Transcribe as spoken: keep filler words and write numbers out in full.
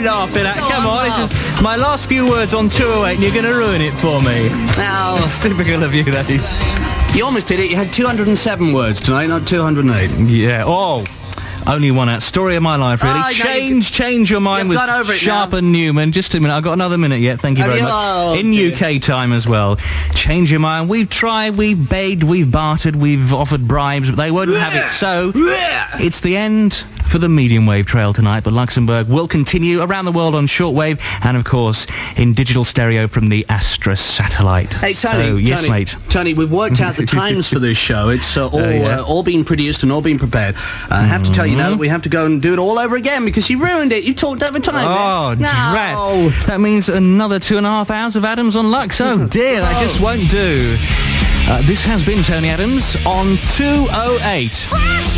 laughing at? Come on, this is my last few words on two oh eight and you're going to ruin it for me. Now, It's typical of you, that is. you almost did it. You had two hundred seven words tonight, not two hundred eight. Yeah, oh... Only one out. Story of my life, really. Oh, no, change, you, change your mind you've with got over it Sharp now. and Newman. Just a minute. I've got another minute yet. Thank you Have very you? much. Oh, In dear. U K time as well. Change your mind. We've tried, we've begged, we've bartered, we've offered bribes, but they won't have it. So, it's the end for the medium wave trail tonight, but Luxembourg will continue around the world on shortwave and, of course, in digital stereo from the Astra satellite. Hey, Tony. So, yes, Tony, mate. Tony, we've worked out the times for this show. It's uh, all Uh, yeah. uh, all been produced and all been prepared. Uh, I have to tell you now that we have to go and do it all over again because you ruined it. You talked over time. Oh, man. No. drat. That means another two and a half hours of Adams on Lux. Oh, dear, that just won't do. Uh, this has been Tony Adams on two oh eight.